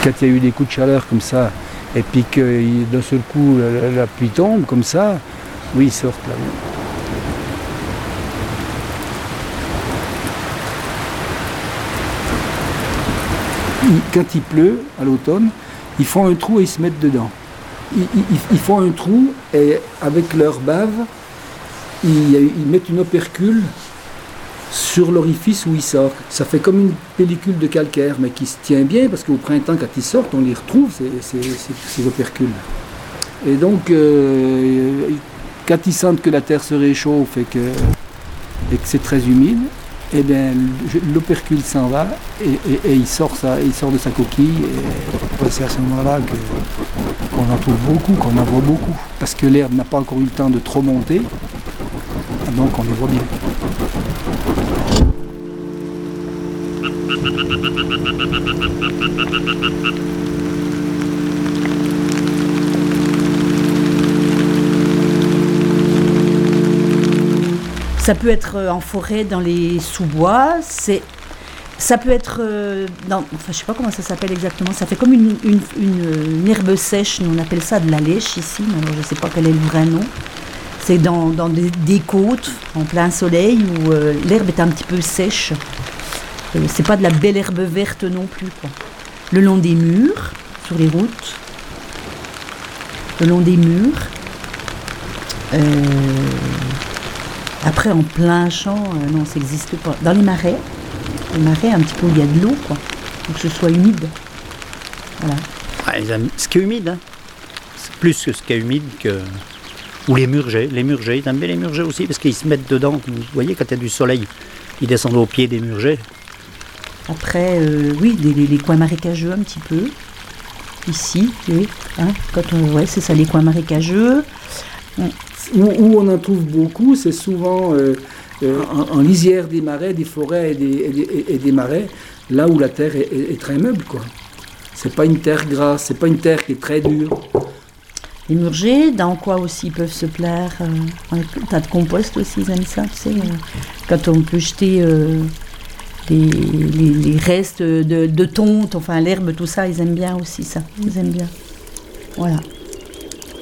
quand il y a eu des coups de chaleur comme ça, et puis que d'un seul coup la pluie tombe comme ça, oui, ils sortent là. Quand il pleut à l'automne, ils font un trou et ils se mettent dedans. Ils font un trou et avec leur bave, ils mettent une opercule sur l'orifice où ils sortent. Ça fait comme une pellicule de calcaire, mais qui se tient bien parce qu'au printemps, quand ils sortent, on les retrouve, ces opercules. Et donc, quand ils sentent que la terre se réchauffe et que c'est très humide, eh bien, l'opercule s'en va et il sort de sa coquille. Et c'est à ce moment-là qu'on en trouve beaucoup, qu'on en voit beaucoup. Parce que l'herbe n'a pas encore eu le temps de trop monter, donc on les voit bien. Ça peut être en forêt, dans les sous-bois, ça peut être je sais pas comment ça s'appelle exactement, ça fait comme une herbe sèche, nous on appelle ça de la lèche ici, mais alors je sais pas quel est le vrai nom. C'est dans des côtes, en plein soleil, où l'herbe est un petit peu sèche. C'est pas de la belle herbe verte non plus, quoi. Le long des murs, sur les routes, le long des murs. Après, en plein champ, non, ça n'existe pas. Dans les marais, un petit peu où il y a de l'eau, quoi. Faut que ce soit humide. Voilà. Ouais, ce qui est humide, hein. C'est plus que ce qui est humide que... Ou les murgers. Les murgers, ils aiment bien les murgers aussi, parce qu'ils se mettent dedans. Vous voyez, quand il y a du soleil, ils descendent au pied des murgers. Après, oui, les coins marécageux un petit peu. Ici, oui. Hein, c'est ça, les coins marécageux. Où on en trouve beaucoup, c'est souvent en lisière des marais, des forêts et des marais, là où la terre est très meuble, quoi. C'est pas une terre grasse, c'est pas une terre qui est très dure. Les murgers, dans quoi aussi ils peuvent se plaire un tas de compost aussi, ils aiment ça, tu sais. Quand on peut jeter les restes de tonte, enfin l'herbe, tout ça, ils aiment bien aussi ça. Ils aiment bien. Voilà.